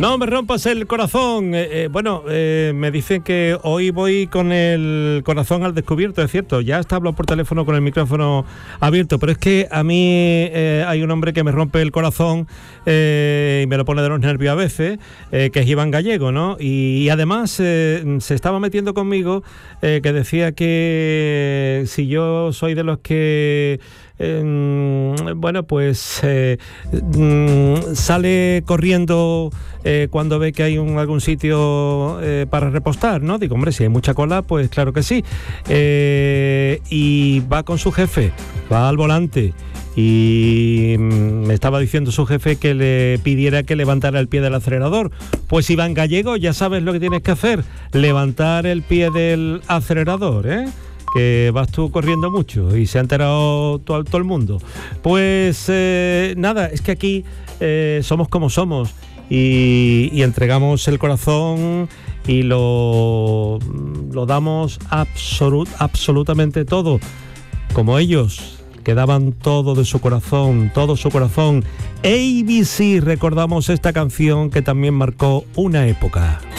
No me rompas el corazón. Me dicen que hoy voy con el corazón al descubierto, es cierto. Ya hasta hablo por teléfono con el micrófono abierto, pero es que a mí hay un hombre que me rompe el corazón y me lo pone de los nervios a veces, que es Iván Gallego, ¿no? Y además se estaba metiendo conmigo, que decía que si yo soy de los que sale corriendo cuando ve que hay algún sitio para repostar, ¿no? Digo, hombre, si hay mucha cola, pues claro que sí. Y va con su jefe, va al volante, y me estaba diciendo su jefe que le pidiera que levantara el pie del acelerador. Pues Iván Gallego, ya sabes lo que tienes que hacer, levantar el pie del acelerador, que vas tú corriendo mucho y se ha enterado todo el mundo. Pues nada, es que aquí somos como somos y entregamos el corazón y lo damos absolutamente todo, como ellos, que daban todo de su corazón, todo su corazón. ABC, recordamos esta canción que también marcó una época.